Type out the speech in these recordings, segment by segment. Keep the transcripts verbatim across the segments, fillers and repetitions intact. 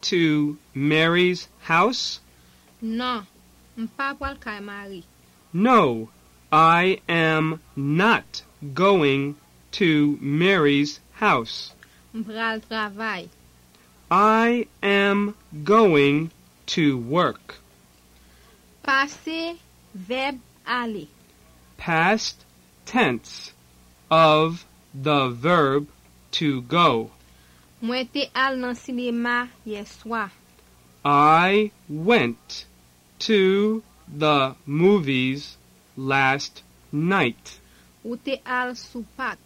to Mary's house? Non, m'pa pral kay Marie. No, I am not going to Mary's house. M'pral travay. I am going to work. Passé verbe aller. Past tense of the verb to go. Mwen te al nan sinema yeswa. I went to the movies last night. Ou te al sou pak.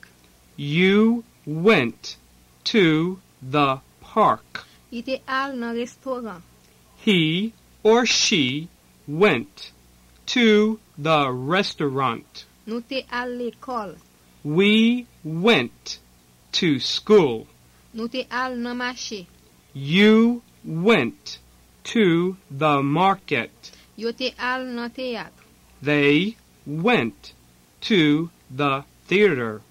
You went to the park. I te al nan restoran. He or she went to the restaurant. Nou te al l'ekol. We went to school. Nou te al nan mache. You went to the market. Yo te al nan théâtre. They went to the theater.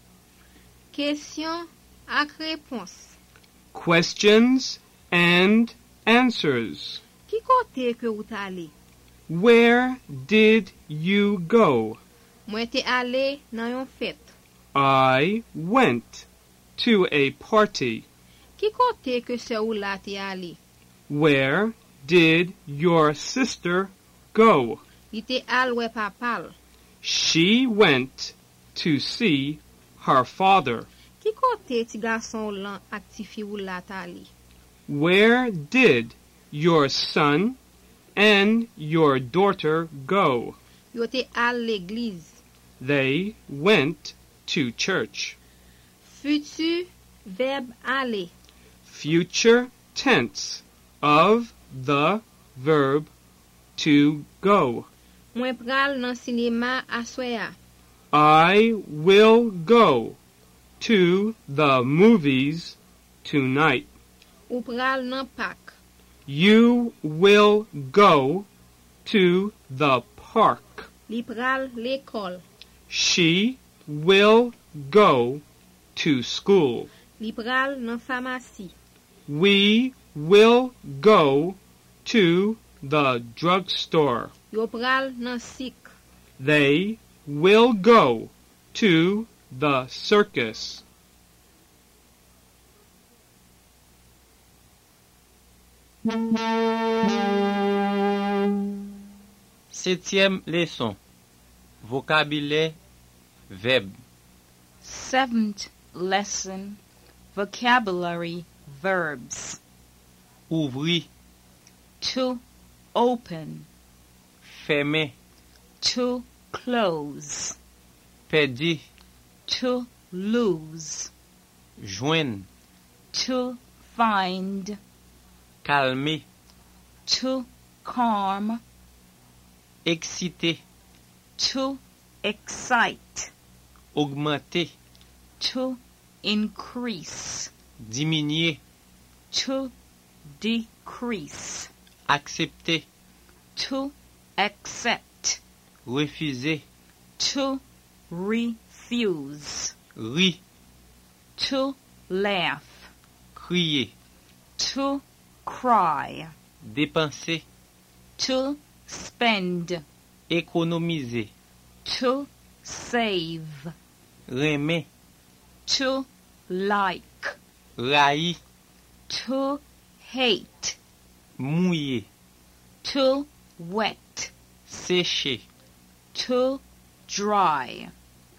Question ak réponse. Questions and answers. Ki kote ke ou t'ale? Where did you go? Mwen te ale nan yon fête. I went to a party. Ki kote ke se ou la te ale? Where did your sister go? Li te al we papal. She went to see her father. Ki kote ti gason lan ak ti fi ou la t'ale? Where did your son and your daughter go? Yo te al l'église. They went to church. Futur verbe aller. Future tense of the verb to go. Mwen pral nan sinema aswaya. I will go to the movies tonight. Ou pral nan pak. You will go to the park. Li pral l'ekol. She will go to school. Li pral nan pharmacie. We will go to the drugstore. Yo pral nan sik. They will go to the circus. Septième leçon. Vocabulaire, verbe. Seventh lesson, vocabulary, verbs. Ouvrir, To open, fermer, to close, perdu, to lose, joindre, to find, calmer, to calm, exciter, to excite, augmenter, to increase, diminuer, to decrease, accepter, to accept, refuser, to refuse, rire, to laugh, crier, to cry, dépenser, to spend, économiser, to save, remer, to like, railler, to hate, mouiller, to wet, sécher. to dry.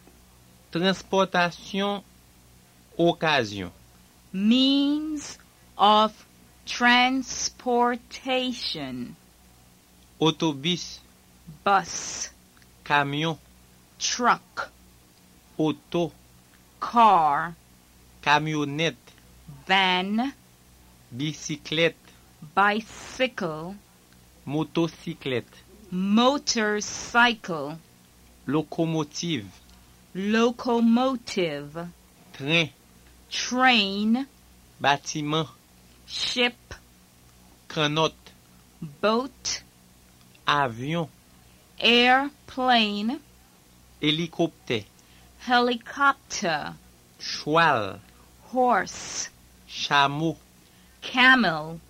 Transportation, occasion. Means of transportation: Autobus, bus, camion, truck, auto, car, camionnette, van, bicyclette, bicycle, motocyclette, motorcycle, locomotive, locomotive, train, train, bâtiment, ship, canotte, boat, avion, airplane, hélicoptère, helicopter, cheval, horse, chameau, camel,